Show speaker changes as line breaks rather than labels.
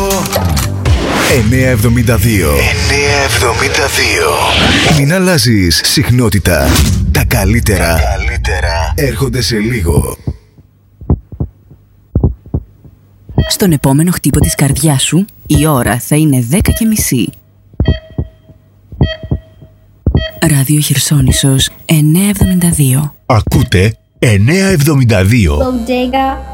972. Μην αλλάζεις συχνότητα. Τα καλύτερα έρχονται σε λίγο.
Στον επόμενο χτύπο της καρδιάς σου, η ώρα θα είναι 10:30. Ράδιο Χερσόνησος 972.
Ακούτε 972.
Bodega